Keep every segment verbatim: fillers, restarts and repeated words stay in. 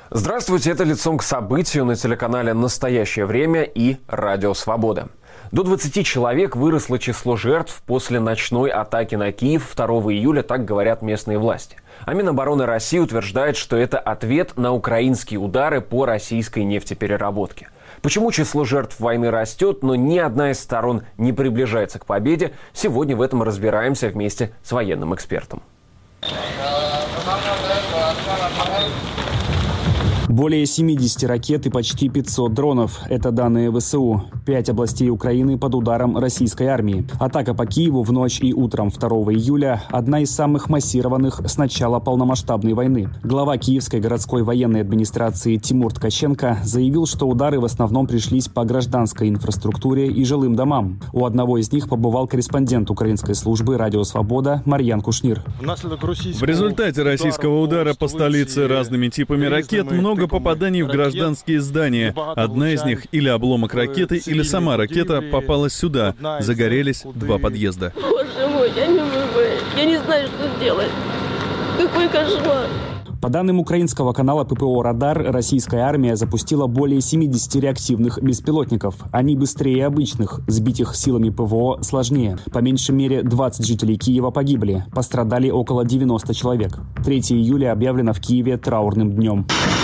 Здравствуйте, это «Лицом к событию» на телеканале «Настоящее время» и «Радио Свобода». До двадцати человек выросло число жертв после ночной атаки на Киев второго июля, так говорят местные власти. А Минобороны России утверждает, что это ответ на украинские удары по российской нефтепереработке. Почему число жертв войны растет, но ни одна из сторон не приближается к победе, сегодня в этом разбираемся вместе с военным экспертом. Более семидесяти ракет и почти пятьсот дронов. Это данные ВСУ. Пять областей Украины под ударом российской армии. Атака по Киеву в ночь и утром второго июля – одна из самых массированных с начала полномасштабной войны. Глава Киевской городской военной администрации Тимур Ткаченко заявил, что удары в основном пришлись по гражданской инфраструктуре и жилым домам. У одного из них побывал корреспондент украинской службы «Радио Свобода» Марьян Кушнир. В результате российского удара по столице разными типами ракет много попаданий в гражданские здания. Одна из них или обломок ракеты, или сама ракета попала сюда. Загорелись два подъезда. Боже мой, я не могу. Я не знаю, что делать. Какой кошмар. По данным украинского канала ППО «Радар», российская армия запустила более семидесяти реактивных беспилотников. Они быстрее обычных. Сбить их силами ПВО сложнее. По меньшей мере двадцать жителей Киева погибли. Пострадали около девяноста человек. третьего июля объявлено в Киеве траурным днем.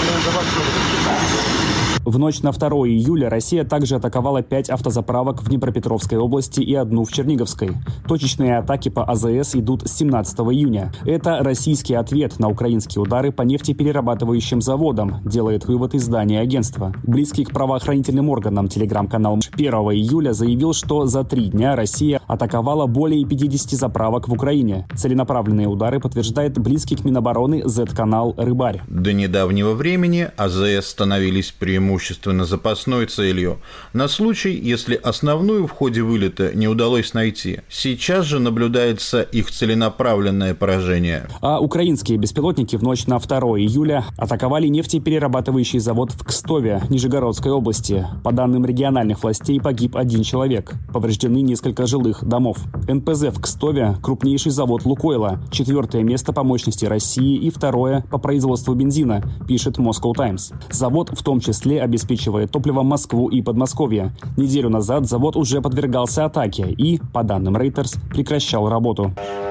В ночь на второе июля Россия также атаковала пять автозаправок в Днепропетровской области и одну в Черниговской. Точечные атаки по АЗС идут с семнадцатого июня. Это российский ответ на украинские удары по нефтеперерабатывающим заводам, делает вывод издание агентства. Близкий к правоохранительным органам телеграм-канал первого июля заявил, что за три дня Россия атаковала более пятидесяти заправок в Украине. Целенаправленные удары подтверждает близкий к Минобороны зет-канал «Рыбарь». До недавнего времени АЗС становились преимущественно преимущественно запасной целью, на случай, если основную в ходе вылета не удалось найти. Сейчас же наблюдается их целенаправленное поражение. А украинские беспилотники в ночь на второе июля атаковали нефтеперерабатывающий завод в Кстове, Нижегородской области. По данным региональных властей, погиб один человек. Повреждены несколько жилых домов. эн пэ зэ в Кстове – крупнейший завод «Лукойла», четвертое место по мощности России и второе по производству бензина, пишет Moscow Times. Завод в том числе обеспечивает топливом Москву и Подмосковье. Неделю назад завод уже подвергался атаке и, по данным Reuters, прекращал работу.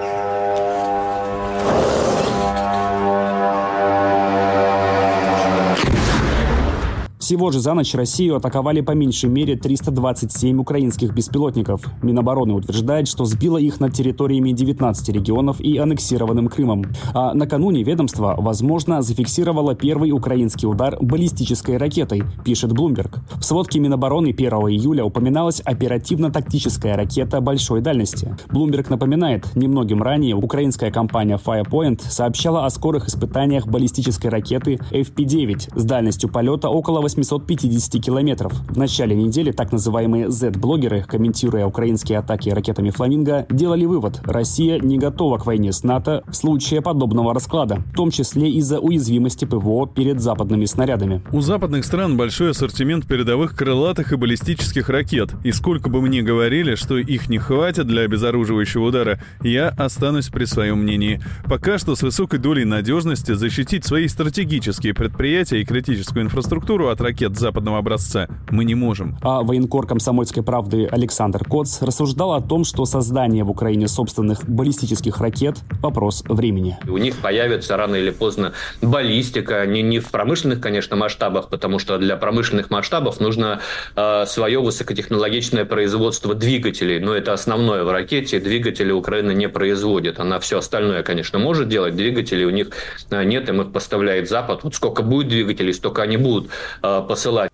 Всего же за ночь Россию атаковали по меньшей мере триста двадцать семь украинских беспилотников. Минобороны утверждает, что сбило их над территориями девятнадцати регионов и аннексированным Крымом. А накануне ведомство, возможно, зафиксировало первый украинский удар баллистической ракетой, пишет Bloomberg. В сводке Минобороны первого июля упоминалась оперативно-тактическая ракета большой дальности. Bloomberg напоминает, немногим ранее украинская компания Firepoint сообщала о скорых испытаниях баллистической ракеты эф пи девять с дальностью полета около восьмисот пятидесяти километров. В начале недели так называемые зет-блогеры, комментируя украинские атаки ракетами «Фламинго», делали вывод – Россия не готова к войне с НАТО в случае подобного расклада, в том числе из-за уязвимости ПВО перед западными снарядами. У западных стран большой ассортимент передовых крылатых и баллистических ракет. И сколько бы мне говорили, что их не хватит для обезоруживающего удара, я останусь при своем мнении. Пока что с высокой долей надежности защитить свои стратегические предприятия и критическую инфраструктуру от ракет западного образца мы не можем. А военкор «Комсомольской правды» Александр Коц рассуждал о том, что создание в Украине собственных баллистических ракет – вопрос времени. У них появится рано или поздно баллистика, не, не в промышленных, конечно, масштабах, потому что для промышленных масштабов нужно э, свое высокотехнологичное производство двигателей. Но это основное в ракете. Двигатели Украина не производит. Она все остальное, конечно, может делать. Двигателей у них нет, им их поставляет Запад. Вот сколько будет двигателей, столько они будут э, посылать.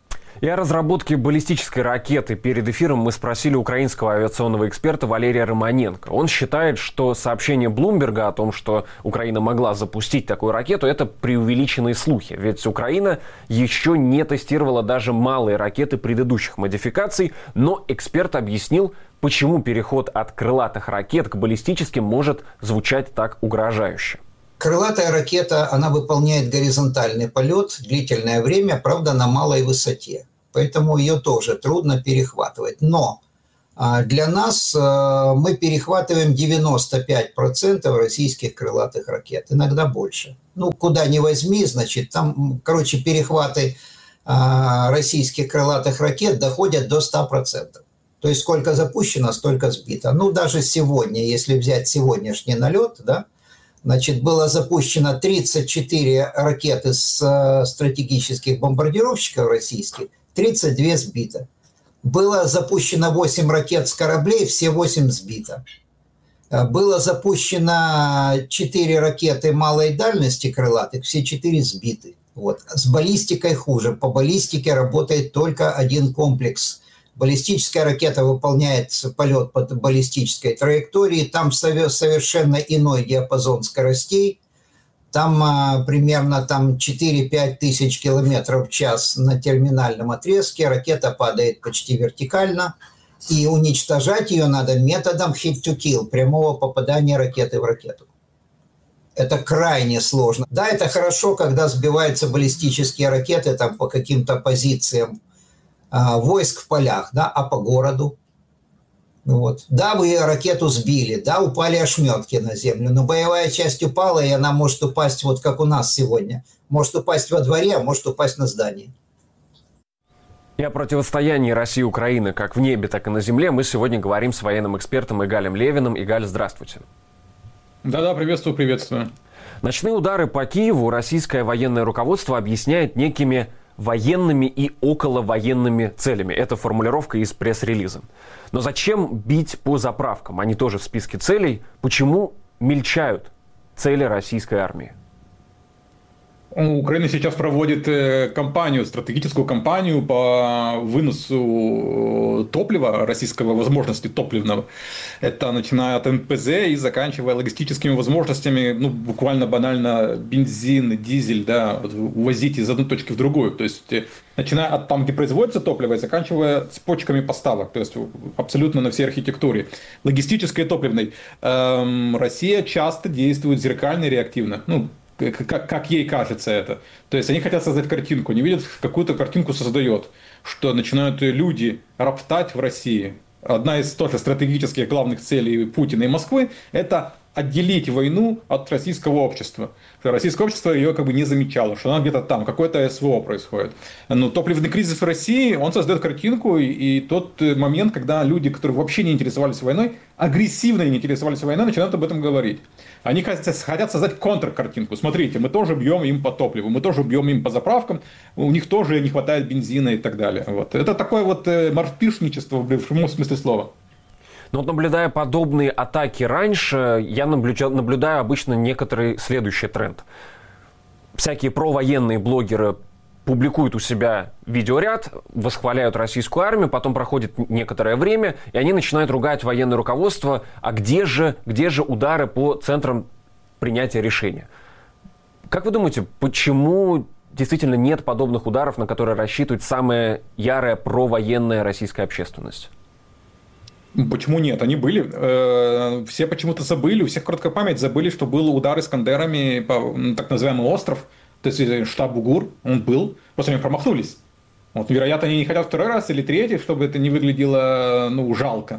И о разработке баллистической ракеты перед эфиром мы спросили украинского авиационного эксперта Валерия Романенко. Он считает, что сообщение Блумберга о том, что Украина могла запустить такую ракету, это преувеличенные слухи. Ведь Украина еще не тестировала даже малые ракеты предыдущих модификаций, но эксперт объяснил, почему переход от крылатых ракет к баллистическим может звучать так угрожающе. Крылатая ракета, она выполняет горизонтальный полет длительное время, правда, на малой высоте. Поэтому ее тоже трудно перехватывать. Но Для нас мы перехватываем девяносто пять процентов российских крылатых ракет, иногда больше. Ну, куда ни возьми, значит, там, короче, перехваты российских крылатых ракет доходят до ста процентов. То есть сколько запущено, столько сбито. Ну, даже сегодня, если взять сегодняшний налет, да, значит, было запущено тридцать четыре ракеты с стратегических бомбардировщиков российских, тридцать две сбито. Было запущено восемь ракет с кораблей, все восемь сбито. Было запущено четыре ракеты малой дальности крылатых, все четыре сбиты. Вот. С баллистикой хуже. По баллистике работает только один комплекс. Баллистическая ракета выполняет полет по баллистической траектории. Там совершенно иной диапазон скоростей. Там а, примерно там четыре-пять тысяч километров в час на терминальном отрезке. Ракета падает почти вертикально. И уничтожать ее надо методом hit-to-kill, прямого попадания ракеты в ракету. Это крайне сложно. Да, это хорошо, когда сбиваются баллистические ракеты там, по каким-то позициям э, войск в полях, да, а по городу. Вот. Да, вы ракету сбили, да, упали ошметки на землю, но боевая часть упала, и она может упасть, вот как у нас сегодня. Может упасть во дворе, а может упасть на здании. И о противостоянии России и Украины как в небе, так и на земле мы сегодня говорим с военным экспертом Игалем Левиным. Игаль, здравствуйте. Да-да, приветствую, приветствую. Ночные удары по Киеву российское военное руководство объясняет некими военными и околовоенными целями. Это формулировка из пресс-релиза. Но зачем бить по заправкам? Они тоже в списке целей. Почему мельчают цели российской армии? Украина сейчас проводит кампанию, стратегическую кампанию по выносу топлива, российского возможности топливного. Это начиная от эн пэ зэ и заканчивая логистическими возможностями, ну, буквально банально бензин, дизель, да, увозить из одной точки в другую. То есть, начиная от там, где производится топливо, и заканчивая цепочками поставок, то есть абсолютно на всей архитектуре. Логистической и топливной. Эм, Россия часто действует зеркально и реактивно. Ну, Как, как ей кажется это. То есть они хотят создать картинку, они видят, какую-то картинку создает, что начинают люди роптать в России. Одна из тоже стратегических главных целей Путина и Москвы – это отделить войну от российского общества. Российское общество ее как бы не замечало, что она где-то там, какое-то СВО происходит. Но топливный кризис в России, он создает картинку, и, и тот момент, когда люди, которые вообще не интересовались войной, агрессивно не интересовались войной, начинают об этом говорить. Они хотят, хотят создать контркартинку. Смотрите, мы тоже бьем им по топливу, мы тоже бьем им по заправкам, у них тоже не хватает бензина и так далее. Вот. Это такое вот морпишничество в прямом смысле слова. Но вот наблюдая подобные атаки раньше, я наблюдаю, наблюдаю обычно некоторый следующий тренд. Всякие провоенные блогеры публикуют у себя видеоряд, восхваляют российскую армию, потом проходит некоторое время, и они начинают ругать военное руководство, а где же, где же удары по центрам принятия решения? Как вы думаете, почему действительно нет подобных ударов, на которые рассчитывает самая ярая провоенная российская общественность? Почему нет? Они были. Все почему-то забыли, у всех короткая память, забыли, что был удар Искандерами по так называемый остров, то есть штаб Бугур, он был, просто они промахнулись. Вот, вероятно, они не хотят второй раз или третий, чтобы это не выглядело, ну, жалко.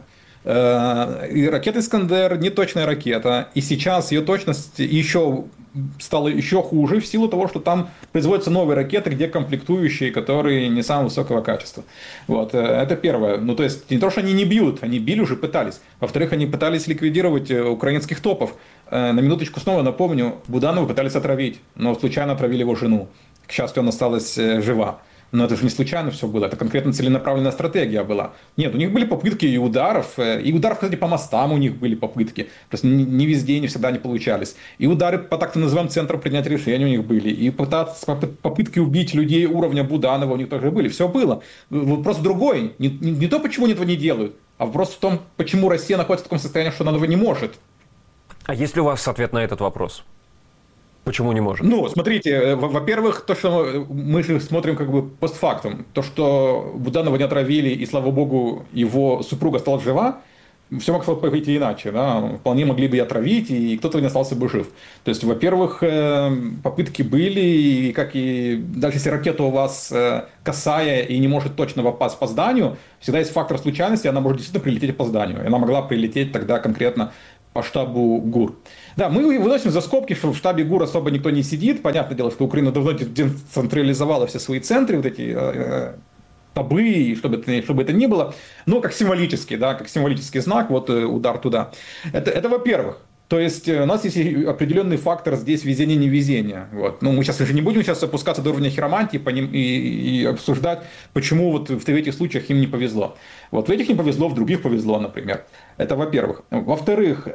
И ракета «Искандер» не точная ракета, и сейчас ее точность еще стала еще хуже в силу того, что там производятся новые ракеты, где комплектующие, которые не самого высокого качества. Вот. Это первое. Ну, то есть, не то, что они не бьют, они били уже, пытались. Во-вторых, они пытались ликвидировать украинских топов. На минуточку снова напомню, Буданова пытались отравить, но случайно отравили его жену. К счастью, она осталась жива. Но это же не случайно все было, это конкретно целенаправленная стратегия была. Нет, у них были попытки и ударов, и ударов, кстати, по мостам у них были попытки, просто не везде и не всегда не получались. И удары по так называемым центрам принятия решений у них были, и попытки убить людей уровня Буданова у них тоже были. Все было. Вопрос другой, не, не, не то, почему они этого не делают, а вопрос в том, почему Россия находится в таком состоянии, что она этого не может. А есть ли у вас ответ на этот вопрос? Почему не может? Ну, смотрите, во-первых, то, что мы же смотрим как бы постфактум. То, что Буданова не отравили, и, слава богу, его супруга стала жива, все могло пойти иначе, да, вполне могли бы и отравить, и кто-то не остался бы жив. То есть, во-первых, попытки были, и как и даже если ракета у вас косая и не может точно попасть по зданию, всегда есть фактор случайности, она может действительно прилететь по зданию. И она могла прилететь тогда конкретно по штабу ГУР. Да, мы выносим за скобки, что в штабе ГУР особо никто не сидит. Понятное дело, что Украина давно децентрализовала все свои центры, вот эти штабы, чтобы это, чтобы это ни было, но как символический, да, как символический знак, вот удар туда. Это, это во-первых. То есть у нас есть определенный фактор здесь везения-невезения. Вот. Ну, мы сейчас уже не будем сейчас опускаться до уровня хиромантии по ним, и, и обсуждать, почему вот в этих случаях им не повезло. Вот в этих не повезло, в других повезло, например. Это во-первых. Во-вторых,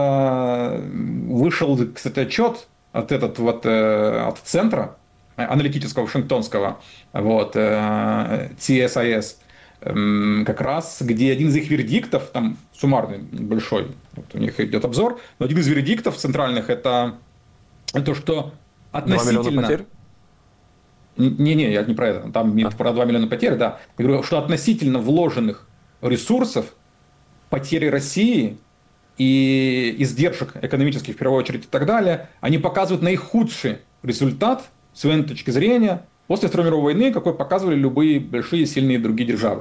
вышел, кстати, отчет от, этот, вот, от центра аналитического Вашингтонского, вот, си эс ай эс, как раз, где один из их вердиктов, там суммарный большой, вот у них идет обзор, но один из вердиктов центральных это то, что относительно... два миллиона потерь? Не-не, я не про это, там а. про два миллиона потерь, да. Я говорю, что относительно вложенных ресурсов, потери России и издержек экономических, в первую очередь, и так далее, они показывают наихудший результат, с военной точки зрения, после Второй мировой войны, какой показывали любые большие, сильные другие державы.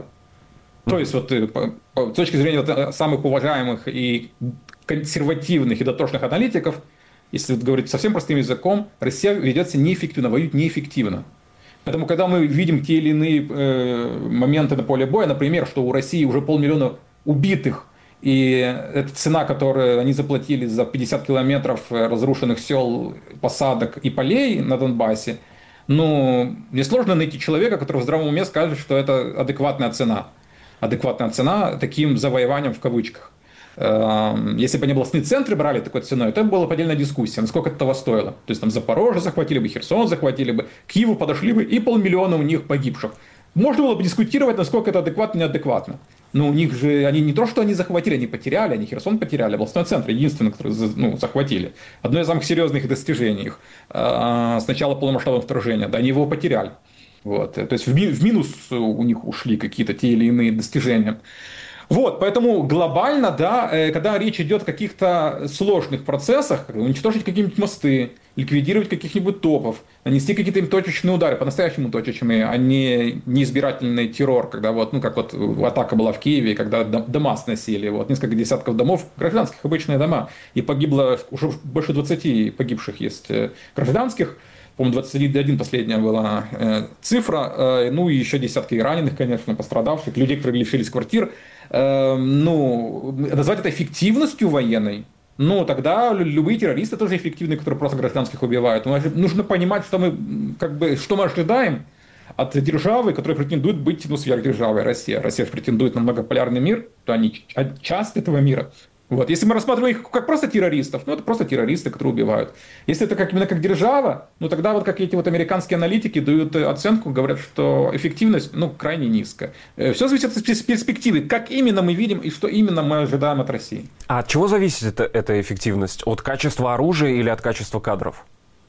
То есть, вот, с точки зрения вот, самых уважаемых и консервативных и дотошных аналитиков, если говорить совсем простым языком, Россия ведет себя неэффективно, воюет неэффективно. Поэтому, когда мы видим те или иные э, моменты на поле боя, например, что у России уже полмиллиона убитых, и это цена, которую они заплатили за пятьдесят километров разрушенных сел, посадок и полей на Донбассе, ну, несложно найти человека, который в здравом уме скажет, что это адекватная цена. Адекватная цена таким завоеванием в кавычках. Если бы они областные центры брали такой ценой, то это была отдельная дискуссия, насколько это того стоило. То есть там Запорожье захватили бы, Херсон захватили бы, к Киеву подошли бы, и полмиллиона у них погибших. Можно было бы дискутировать, насколько это адекватно, неадекватно. Но у них же, они не то, что они захватили, они потеряли, они Херсон потеряли, областной центр, единственный, который ну, захватили. Одно из самых серьезных достижений их с начала полномасштабного вторжения, да, они его потеряли. Вот. То есть в минус у них ушли какие-то те или иные достижения. Вот, поэтому глобально, да, когда речь идет о каких-то сложных процессах, уничтожить какие-нибудь мосты, ликвидировать каких-нибудь топов, нанести какие-то им точечные удары, по-настоящему точечные, а не неизбирательный террор, когда вот, ну, как вот атака была в Киеве, когда дома сносили, вот, несколько десятков домов, гражданских, обычные дома, и погибло, уже больше двадцати погибших есть гражданских, по-моему, двадцать один последняя была э, цифра, э, ну и еще десятки раненых, конечно, пострадавших, людей, которые лишились квартир. Э, ну, назвать это эффективностью военной, ну, тогда любые террористы тоже эффективны, которые просто гражданских убивают. Но нужно понимать, что мы, как бы, что мы ожидаем от державы, которая претендует быть, ну, сверхдержавой, Россия. Россия претендует на многополярный мир, то они часть этого мира. Вот. Если мы рассматриваем их как просто террористов, ну это просто террористы, которые убивают. Если это как, именно как держава, ну тогда вот как эти вот американские аналитики дают оценку, говорят, что эффективность ну, крайне низкая. Все зависит от перспективы, как именно мы видим и что именно мы ожидаем от России. А от чего зависит эта, эта эффективность? От качества оружия или от качества кадров?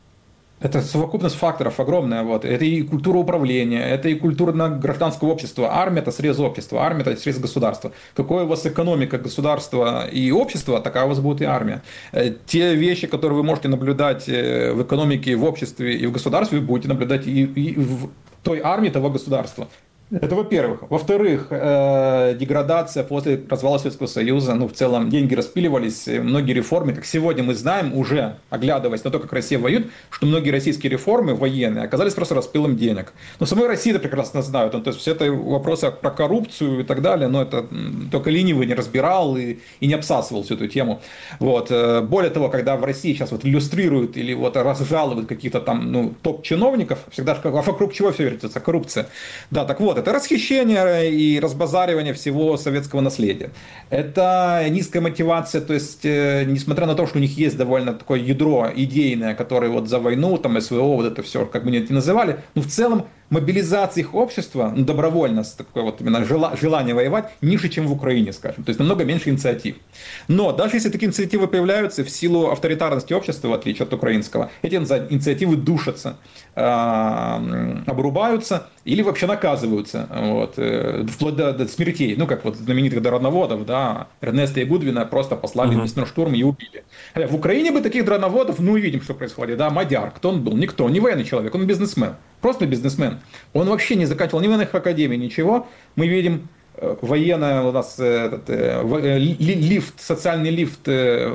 Это совокупность факторов огромная. Вот. Это и культура управления, это и культура гражданского общества. Армия – это срез общества, армия – это срез государства. Какое у вас экономика государства и общества, такая у вас будет и армия. Те вещи, которые вы можете наблюдать в экономике, в обществе и в государстве, вы будете наблюдать и, и в той армии того государства. Это во-первых. Во-вторых, э, деградация после развала Советского Союза, ну, в целом, деньги распиливались, многие реформы, как сегодня мы знаем, уже оглядываясь на то, как Россия воюет, что многие российские реформы военные оказались просто распилом денег. Но самой России это прекрасно знают, ну, то есть все это вопросы про коррупцию и так далее, но это только ленивый не разбирал и, и не обсасывал всю эту тему. Вот. Более того, когда в России сейчас вот иллюстрируют или вот разжалуют каких-то там, ну, топ-чиновников, всегда а вокруг чего все вертится? Коррупция. Да, так вот, это расхищение и разбазаривание всего советского наследия. Это низкая мотивация, то есть, э, несмотря на то, что у них есть довольно такое ядро идейное, которое вот за войну, там, СВО, вот это все, как бы они это называли, но в целом мобилизация их общества, ну, добровольность, такое вот именно желание воевать, ниже, чем в Украине, скажем. То есть намного меньше инициатив. Но даже если такие инициативы появляются, в силу авторитарности общества, в отличие от украинского, эти инициативы душатся, обрубаются или вообще наказываются, вот, вплоть до, до смертей. Ну, как вот знаменитых дроноводов, да, Эрнеста и Гудвина просто послали uh-huh. в штурм и убили. В Украине бы таких дроноводов, ну, видим, что происходит, да, Мадяр, кто он был? Никто, не военный человек, он бизнесмен, просто бизнесмен. Он вообще не заканчивал ни военных академий, ничего. Мы видим военный у нас этот, лифт, социальный лифт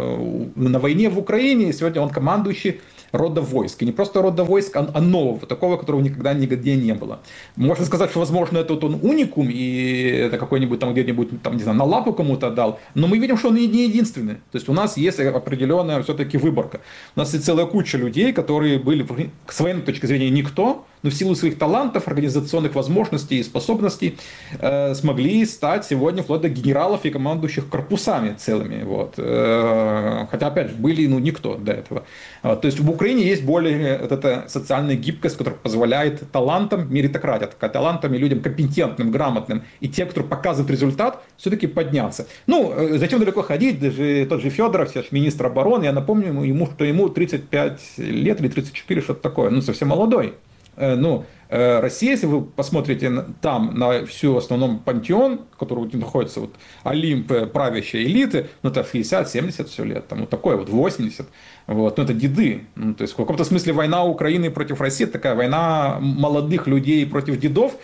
на войне в Украине, сегодня он командующий рода войск. И не просто рода войск, а нового, такого, которого никогда нигде не было. Можно сказать, что, возможно, это вот он уникум, и это какой-нибудь там где-нибудь, там, не знаю, на лапу кому-то дал. Но мы видим, что он не единственный. То есть у нас есть определенная все-таки выборка. У нас есть целая куча людей, которые были, с военной точки зрения, никто, но в силу своих талантов, организационных возможностей и способностей э, смогли стать сегодня вплоть до генералов и командующих корпусами целыми. Вот. Э, хотя, опять же, были ну, никто до этого. Вот. То есть в Украине есть более вот эта социальная гибкость, которая позволяет талантам, меритократия, талантам и людям компетентным, грамотным, и тем, кто показывает результат, все-таки подняться. Ну, зачем далеко ходить? Даже тот же Федоров, сейчас министр обороны, я напомню ему, что ему тридцать пять лет или тридцать четыре, что-то такое, ну, совсем молодой. Ну, Россия, если вы посмотрите там на всю основном пантеон, который находится вот Олимп правящей элиты, ну это шестьдесят-семьдесят все лет, там вот такое вот восемьдесят, вот, ну это деды. Ну, то есть в каком-то смысле война Украины против России такая война молодых людей против дедов,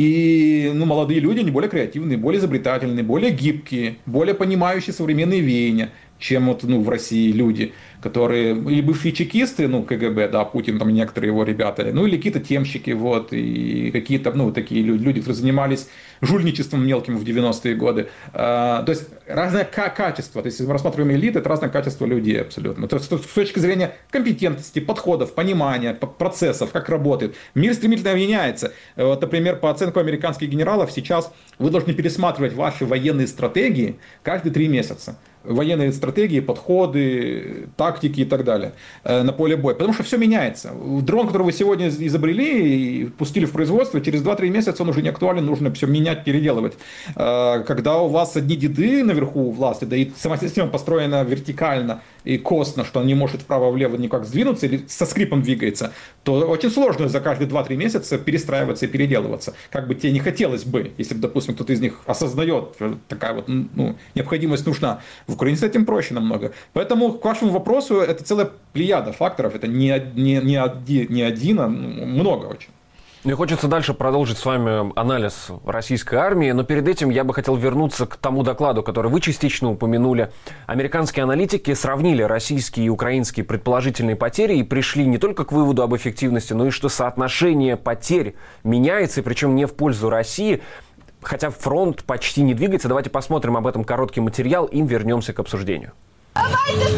и ну, молодые люди, они более креативные, более изобретательные, более гибкие, более понимающие современные веяния, чем вот, ну, в России люди, которые или бывшие чекисты, ну, КГБ, да, Путин, там некоторые его ребята, ну, или какие-то темщики, вот, и какие-то, ну, такие люди, которые занимались жульничеством мелким в девяностые годы. А, то есть, разное качество, то есть, если мы рассматриваем элиты, это разное качество людей абсолютно. То есть, с точки зрения компетентности, подходов, понимания, процессов, как работает, мир стремительно меняется. Вот, например, по оценкам американских генералов, сейчас вы должны пересматривать ваши военные стратегии каждые три месяца. Военные стратегии, подходы, тактики и так далее на поле боя. Потому что все меняется. Дрон, который вы сегодня изобрели и пустили в производство, через два-три месяца он уже не актуален, нужно все менять, переделывать. Когда у вас одни деды наверху власти, да и сама система построена вертикально и костно, что он не может вправо-влево никак сдвинуться или со скрипом двигается, то очень сложно за каждые два-три месяца перестраиваться и переделываться. Как бы тебе не хотелось бы, если, допустим, кто-то из них осознает, что такая вот ну, необходимость нужна. В Украине с этим проще намного. Поэтому к вашему вопросу это целая плеяда факторов. Это не, не, не, один, не один, а много очень. Мне хочется дальше продолжить с вами анализ российской армии, но перед этим я бы хотел вернуться к тому докладу, который вы частично упомянули. Американские аналитики сравнили российские и украинские предположительные потери и пришли не только к выводу об эффективности, но и что соотношение потерь меняется, и причем не в пользу России. Хотя фронт почти не двигается. Давайте посмотрим об этом короткий материал и вернемся к обсуждению. Давайте,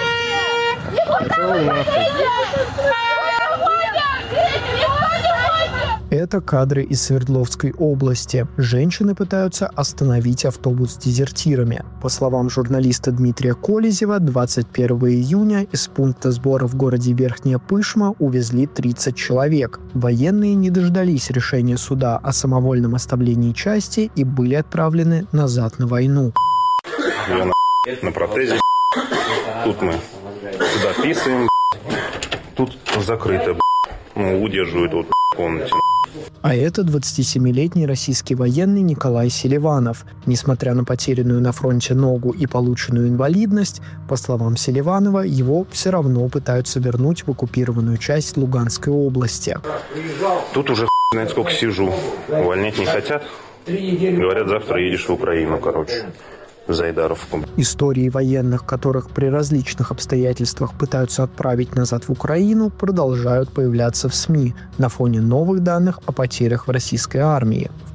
Это кадры из Свердловской области. Женщины пытаются остановить автобус с дезертирами. По словам журналиста Дмитрия Колезева, двадцать первого июня из пункта сбора в городе Верхняя Пышма увезли тридцать человек. Военные не дождались решения суда о самовольном оставлении части и были отправлены назад на войну. Я на, на протезе. Тут мы сюда писаем. Тут закрыто. Ну, удерживают вот в комнате. А это двадцатисемилетний российский военный Николай Селиванов. Несмотря на потерянную на фронте ногу и полученную инвалидность, по словам Селиванова, его все равно пытаются вернуть в оккупированную часть Луганской области. Тут уже знает сколько сижу. Увольнять не хотят. Говорят, завтра едешь в Украину, короче. Зайдаровку. Истории военных, которых при различных обстоятельствах пытаются отправить назад в Украину, продолжают появляться в СМИ на фоне новых данных о потерях в российской армии. В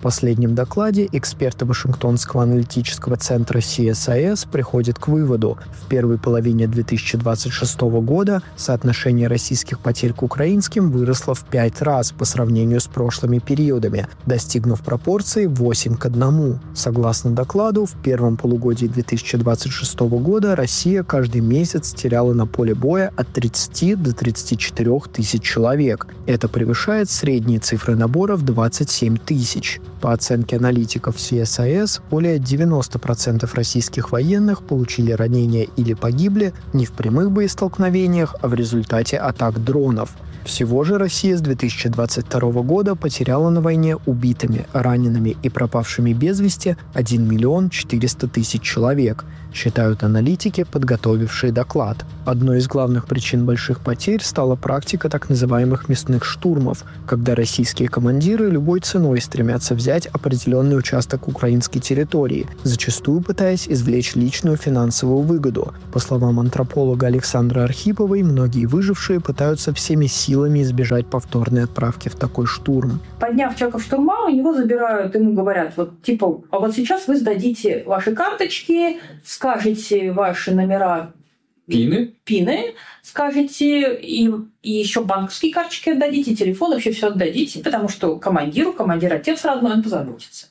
последнем докладе эксперты Вашингтонского аналитического центра си эс ай эс приходят к выводу: в первой половине две тысячи двадцать шестого года соотношение российских потерь к украинским выросло в пять раз по сравнению с прошлыми периодами, достигнув пропорции восемь к одному. Согласно докладу, в первом полугодии две тысячи двадцать шестого года Россия каждый месяц теряла на поле боя от тридцати до тридцати четырёх тысяч человек. Это превышает средние цифры набора в двадцать семь тысяч. По оценке аналитиков си эс ай эс, более девяноста процентов российских военных получили ранения или погибли не в прямых боестолкновениях, а в результате атак дронов. Всего же Россия с две тысячи двадцать второго года потеряла на войне убитыми, ранеными и пропавшими без вести один миллион четыреста тысяч человек, считают аналитики, подготовившие доклад. Одной из главных причин больших потерь стала практика так называемых мясных штурмов, когда российские командиры любой ценой стремятся взять определенный участок украинской территории, зачастую пытаясь извлечь личную финансовую выгоду. По словам антрополога Александры Архиповой, многие выжившие пытаются всеми силами избежать повторной отправки в такой штурм. Подняв человека в штурма, у него забирают, ему говорят, вот типа, а вот сейчас вы сдадите ваши карточки, скажете ваши номера Пины. Пины, скажете, и, и еще банковские карточки отдадите, телефон, вообще все отдадите, потому что командиру, командир отец родной, он позаботится.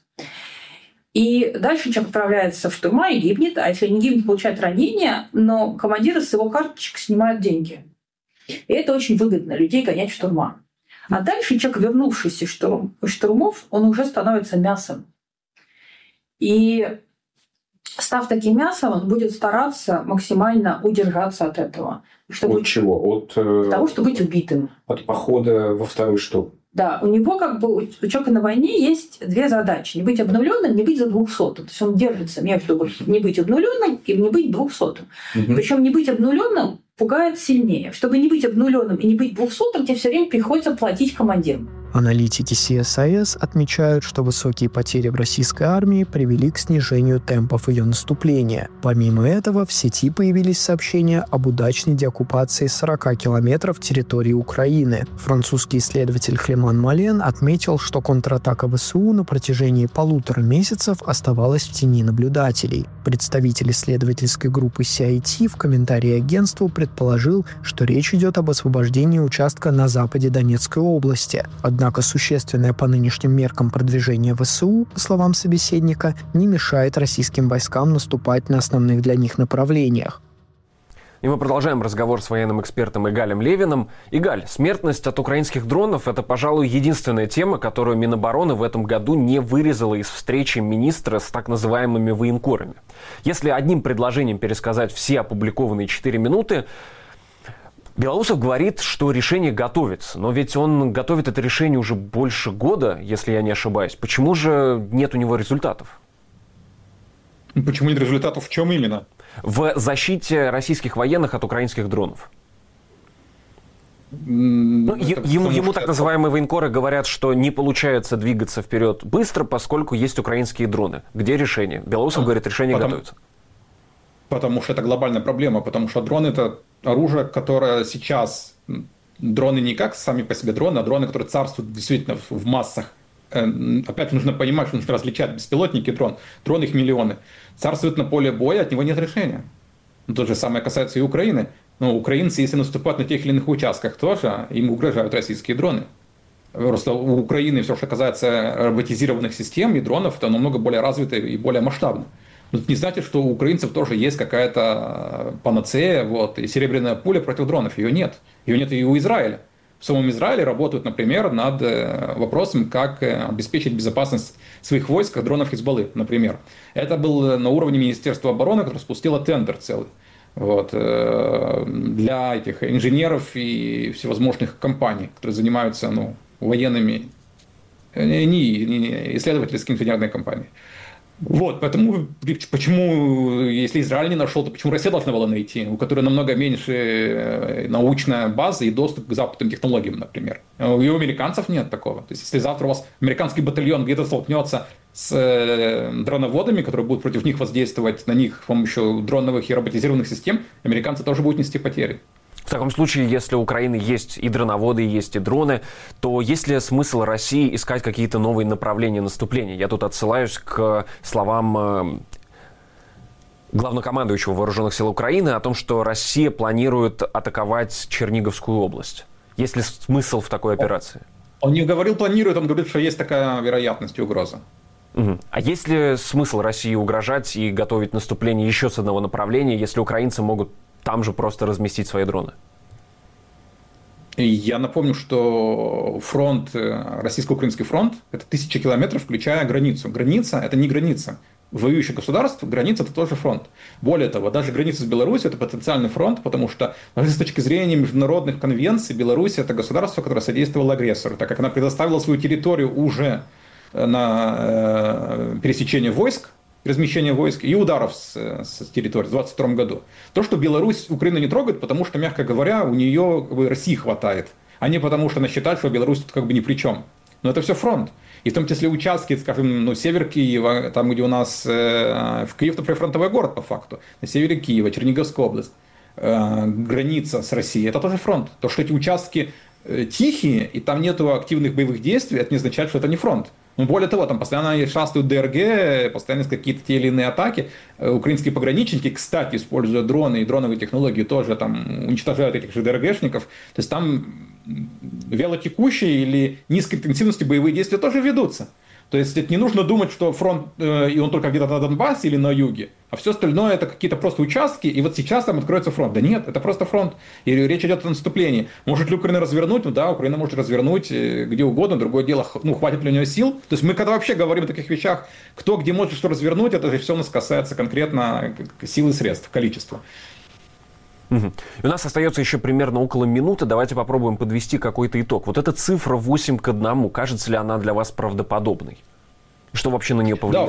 И дальше человек отправляется в штурма и гибнет, а если не гибнет, получает ранение, но командиры с его карточек снимают деньги. И это очень выгодно, людей гонять в штурма. А дальше человек, вернувшийся из штурм, штурмов, он уже становится мясом. И став таким мясом, он будет стараться максимально удержаться от этого. Чтобы... От чего? От э... того, чтобы быть убитым. От похода во второй штурм. Да, у него как бы, у человека на войне есть две задачи. Не быть обнуленным, не быть за двухсотым. То есть он держится между не быть обнуленным и не быть двухсотым. Угу. Причем не быть обнуленным пугает сильнее. Чтобы не быть обнуленным и не быть двухсотым, тебе все время приходится платить командирам. Аналитики си эс ай эс отмечают, что высокие потери в российской армии привели к снижению темпов ее наступления. Помимо этого, в сети появились сообщения об удачной деоккупации сорока километров территории Украины. Французский исследователь Клеман Мален отметил, что контратака вэ эс у на протяжении полутора месяцев оставалась в тени наблюдателей. Представитель исследовательской группы си ай ти в комментарии агентству предположил, что речь идет об освобождении участка на западе Донецкой области. Однако существенное по нынешним меркам продвижение вэ эс у, по словам собеседника, не мешает российским войскам наступать на основных для них направлениях. И мы продолжаем разговор с военным экспертом Игалем Левиным. Игаль, смертность от украинских дронов – это, пожалуй, единственная тема, которую Минобороны в этом году не вырезала из встречи министра с так называемыми военкорами. Если одним предложением пересказать все опубликованные четыре минуты, Белоусов говорит, что решение готовится. Но ведь он готовит это решение уже больше года, если я не ошибаюсь. Почему же нет у него результатов? Почему нет результатов? В чем именно? В защите российских военных от украинских дронов. Ну, ему ему так называемые военкоры говорят, что не получается двигаться вперед быстро, поскольку есть украинские дроны. Где решение? Белоусов а, говорит, решение потому, готовится. Потому что это глобальная проблема, потому что дроны – это оружие, которое сейчас... Дроны не как сами по себе дроны, а дроны, которые царствуют действительно в, в массах. Опять нужно понимать, что нужно различать беспилотники и дрон. Дрон их миллионы. Царствует на поле боя, от него нет решения. То же самое касается и Украины. Но украинцы, если наступают на тех или иных участках, тоже им угрожают российские дроны. Просто у Украины все, что касается роботизированных систем и дронов, это намного более развито и более масштабно. Но это не значит, что у украинцев тоже есть какая-то панацея, вот, и серебряная пуля против дронов. Ее нет. Ее нет и у Израиля. В самом Израиле работают, например, над вопросом, как обеспечить безопасность своих войск от дронов Хизбаллы, например. Это было на уровне Министерства обороны, которое спустило тендер целый. Вот, для этих инженеров и всевозможных компаний, которые занимаются ну, военными, не, не исследовательские инженерные компании. Вот, поэтому, почему, если Израиль не нашел, то почему Россия должна была найти, у которой намного меньше научная база и доступ к западным технологиям, например. И у американцев нет такого. То есть, если завтра у вас американский батальон где-то столкнется с дроноводами, которые будут против них воздействовать на них с помощью дроновых и роботизированных систем, американцы тоже будут нести потери. В таком случае, если у Украины есть и дроноводы, есть и дроны, то есть ли смысл России искать какие-то новые направления наступления? Я тут отсылаюсь к словам главнокомандующего Вооруженных сил Украины о том, что Россия планирует атаковать Черниговскую область. Есть ли смысл в такой операции? Он не говорил планирует, он говорит, что есть такая вероятность и угроза. Угу. А есть ли смысл России угрожать и готовить наступление еще с одного направления, если украинцы могут там же просто разместить свои дроны? Я напомню, что фронт, российско-украинский фронт, это тысяча километров, включая границу. Граница – это не граница. Воюющих государств, граница – это тоже фронт. Более того, даже граница с Беларусью – это потенциальный фронт, потому что даже с точки зрения международных конвенций Беларусь – это государство, которое содействовало агрессору, так как она предоставила свою территорию уже на э, пересечение войск, размещение войск и ударов с, с территории в двадцать втором году. То, что Беларусь Украину не трогает, потому что, мягко говоря, у нее как бы, России хватает, а не потому что она считает, что Беларусь тут как бы ни при чем. Но это все фронт. И в том числе участки, скажем, ну, север Киева, там, где у нас э, в Киев, это прифронтовый город по факту, на севере Киева, Черниговская область, э, граница с Россией, это тоже фронт. То, что эти участки э, тихие, и там нету активных боевых действий, это не означает, что это не фронт. Ну, более того, там постоянно шастают ДРГ, постоянно какие-то те или иные атаки. Украинские пограничники, кстати, используя дроны и дроновые технологии, тоже там уничтожают этих же ДРГшников. То есть там вялотекущие или низкой интенсивности боевые действия тоже ведутся. То есть это не нужно думать, что фронт, э, и он только где-то на Донбассе или на юге, а все остальное это какие-то просто участки, и вот сейчас там откроется фронт. Да нет, это просто фронт. И речь идет о наступлении. Может ли Украина развернуть? Ну да, Украина может развернуть где угодно. Другое дело, ну хватит ли у нее сил? То есть мы когда вообще говорим о таких вещах, кто где может что развернуть, это же все у нас касается конкретно сил и средств, количества. Угу. И у нас остается еще примерно около минуты. Давайте попробуем подвести какой-то итог. Вот эта цифра восемь к одному, кажется ли она для вас правдоподобной? Что вообще на нее повлияло? Да,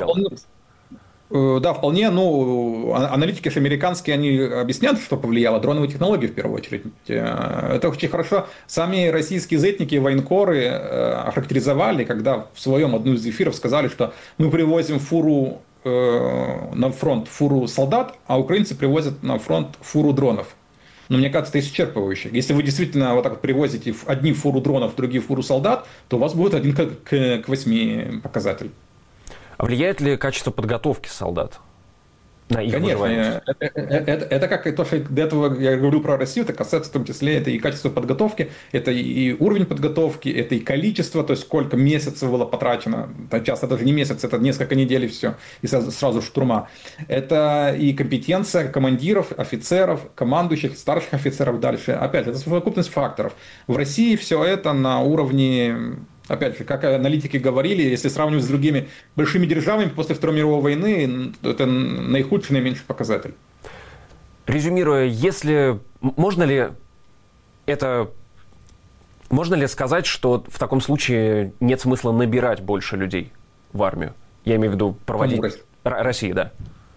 вполне, да, вполне. Ну, аналитики же американские, они объясняют, что повлияло. Дроновые технологии, в первую очередь. Это очень хорошо. Сами российские зетники, военкоры охарактеризовали, когда в своем одном из эфиров сказали, что мы привозим фуру на фронт фуру солдат, а украинцы привозят на фронт фуру дронов. Но мне кажется, это исчерпывающе. Если вы действительно вот так вот привозите одни фуру дронов, другие фуру солдат, то у вас будет один к восьми показатель. А влияет ли качество подготовки солдат на их выживаемость? Это, это, это как то, что до этого я говорю про Россию, это касается в том числе это и качество подготовки, это и уровень подготовки, это и количество, то есть сколько месяцев было потрачено, часто даже не месяц, это несколько недель и все, и сразу, сразу штурма. Это и компетенция командиров, офицеров, командующих, старших офицеров дальше. Опять же, это совокупность факторов. В России все это на уровне... Опять же, как аналитики говорили, если сравнивать с другими большими державами после Второй мировой войны, это наихудший, наименьший показатель. Резюмируя, если можно ли это, можно ли сказать, что в таком случае нет смысла набирать больше людей в армию? Я имею в виду проводить Р- России, да.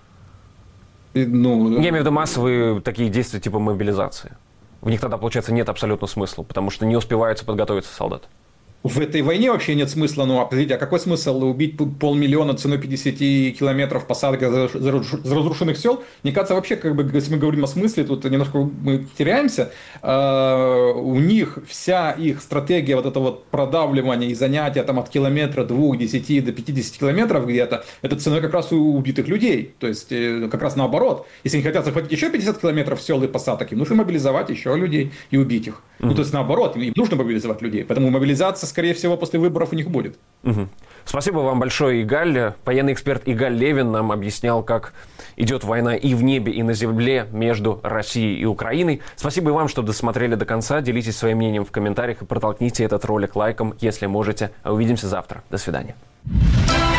И, ну... Я имею в виду массовые такие действия типа мобилизации. В них тогда, получается, нет абсолютно смысла, потому что не успеваются подготовиться солдаты. В этой войне вообще нет смысла, ну, а подождите, а какой смысл убить полмиллиона ценой пятьдесят километров посадок разрушенных сел? Мне кажется, вообще, как бы, если мы говорим о смысле, тут немножко мы теряемся. Uh, у них вся их стратегия вот этого вот продавливания и занятия там от километра, двух, десяти до пятидесяти километров где-то, это ценой как раз у убитых людей. То есть, как раз наоборот. Если они хотят захватить еще пятьдесят километров сел и посадок, им нужно мобилизовать еще людей и убить их. Mm-hmm. Ну, то есть, наоборот, им нужно мобилизовать людей. Поэтому мобилизация, скорее всего, после выборов у них будет. Угу. Спасибо вам большое, Игаль. Военный эксперт Игаль Левин нам объяснял, как идет война и в небе, и на земле между Россией и Украиной. Спасибо и вам, что досмотрели до конца. Делитесь своим мнением в комментариях и протолкните этот ролик лайком, если можете. Увидимся завтра. До свидания.